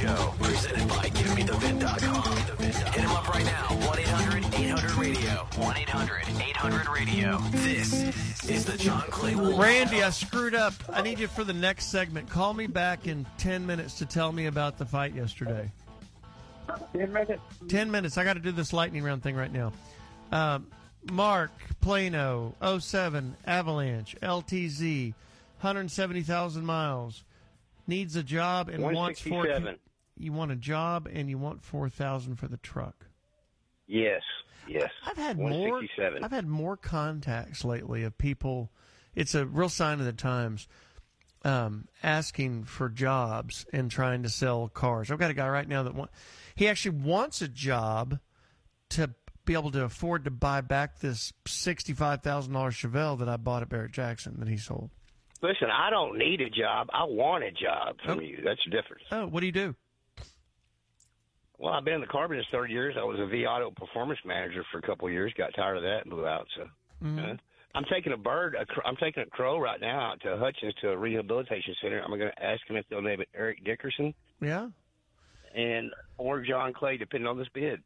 Show, presented by GiveMeTheVin.com. Hit him up right now, 1-800-800-RADIO. 1-800-800-RADIO. This is the John Clay Wolf. Randy, I screwed up. I need you for the next segment. Call me back in 10 minutes to tell me about the fight yesterday. 10 minutes? 10 minutes. I got to do this lightning round thing right now. Mark, Plano, 07, Avalanche, LTZ, 170,000 miles. Needs a job and wants 167. You want a job and you want 4,000 for the truck. Yes. I've had 167. I've had more contacts lately of people. It's a real sign of the times. Asking for jobs and trying to sell cars. I've got a guy right now that he actually wants a job to be able to afford to buy back this $65,000 Chevelle that I bought at Barrett Jackson that he sold. Listen, I don't need a job. I want a job from you. That's the difference. Oh, what do you do? Well, I've been in the car business 30 years. I was a V Auto performance manager for a couple of years. Got tired of that and blew out. So I'm taking I'm taking a crow right now out to Hutchins to a rehabilitation center. I'm going to ask him if they'll name it Eric Dickerson. Yeah. Or John Clay, depending on this bid.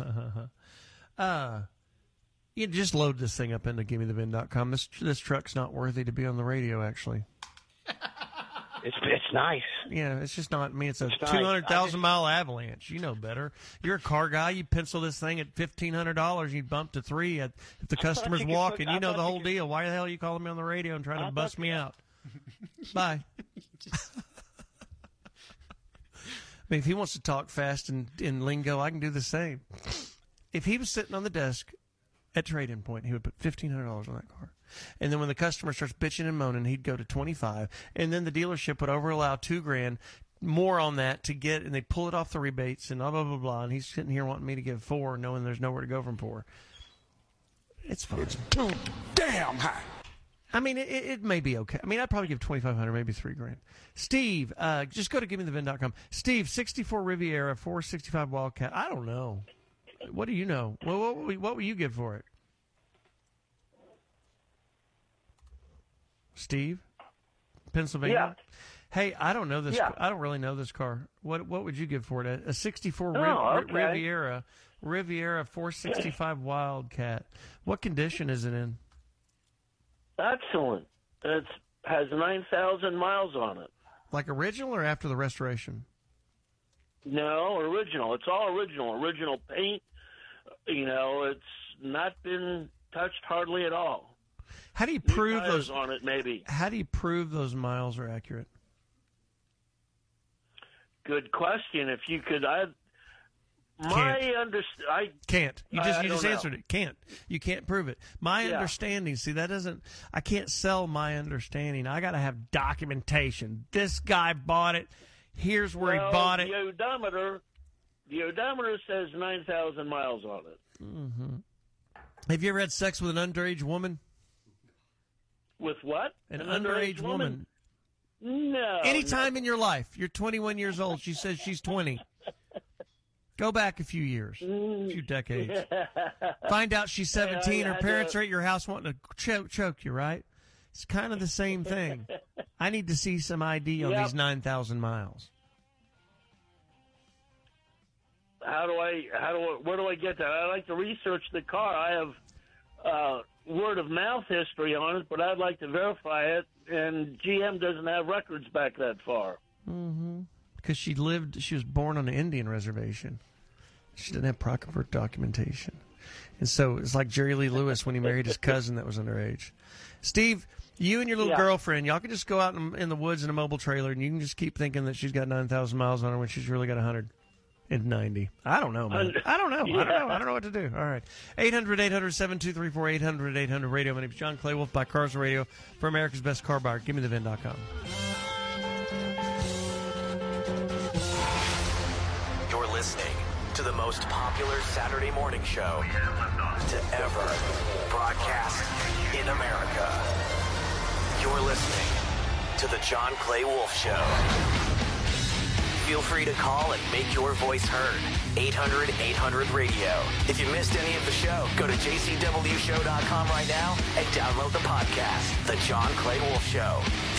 You just load this thing up into GiveMeTheVin.com. This truck's not worthy to be on the radio, actually. It's nice. Yeah, it's just not. I mean, it's a nice. 200,000-mile Avalanche. You know better. You're a car guy. You pencil this thing at $1,500. You bump to $3,000 if the customer's walking. You know the whole deal. Why the hell are you calling me on the radio and trying to bust me out? Bye. I mean, if he wants to talk fast and in lingo, I can do the same. If he was sitting on the desk at Trade-In Point, he would put $1,500 on that car. And then when the customer starts bitching and moaning, he'd go to $25,000. And then the dealership would over-allow $2,000 more on that to get, and they pull it off the rebates and blah, blah, blah, blah. And he's sitting here wanting me to give $4,000, knowing there's nowhere to go from $4,000. It's fine. It's too damn high. I mean, it may be okay. I mean, I'd probably give $2,500, maybe $3,000. Steve, just go to GiveMeTheVin.com. Steve, 64 Riviera, 465 Wildcat. I don't know. What do you know? Well, what will you give for it? Steve? Pennsylvania? Yeah. Hey, I don't know this. Yeah. I don't really know this car. What would you give for it? A 64 okay. Riviera 465 Wildcat. What condition is it in? Excellent. It has 9,000 miles on it. Like original or after the restoration? No, original. It's all original. Original paint. You know, it's not been touched hardly at all. How do you prove those on it? Maybe. How do you prove those miles are accurate? Good question. If you could, Can't. You just know. answered it. Can't. You can't prove it. My understanding. See, I can't sell my understanding. I got to have documentation. This guy bought it. Here's where he bought it. The odometer says 9,000 miles on it. Mm-hmm. Have you ever had sex with an underage woman? With what? An underage woman. No. Anytime in your life. You're 21 years old. She says she's 20. Go back a few years, a few decades. Find out she's 17. Her parents are at your house wanting to choke you, right? It's kind of the same thing. I need to see some ID on these 9,000 miles. Where do I get that? I like to research the car. I have word of mouth history on it, but I'd like to verify it, and GM doesn't have records back that far. Mm-hmm. Because she was born on an Indian reservation. She didn't have proper documentation. And so it's like Jerry Lee Lewis when he married his cousin that was underage. Steve, you and your little girlfriend, y'all can just go out in the woods in a mobile trailer, and you can just keep thinking that she's got 9,000 miles on her when she's really got 190. I don't know, man. I don't know. I don't know what to do. All right. 800-800-7234, 800-800-RADIO. My name is John Clay Wolf by Cars Radio for America's Best Car Buyer. GiveMeTheVin.com. You're listening to the most popular Saturday morning show to ever broadcast in America. You're listening to the John Clay Wolf Show. Feel free to call and make your voice heard. 800-800-RADIO. If you missed any of the show, go to jcwshow.com right now and download the podcast, The John Clay Wolf Show.